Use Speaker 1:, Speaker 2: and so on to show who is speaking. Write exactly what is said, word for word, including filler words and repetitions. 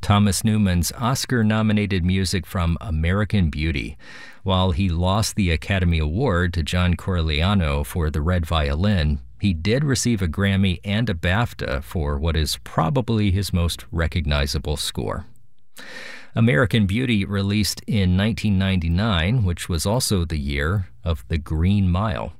Speaker 1: Thomas Newman's Oscar-nominated music from American Beauty. While he lost the Academy Award to John Corigliano for The Red Violin, he did receive a Grammy and a BAFTA for what is probably his most recognizable score. American Beauty released in nineteen ninety-nine, which was also the year of The Green Mile.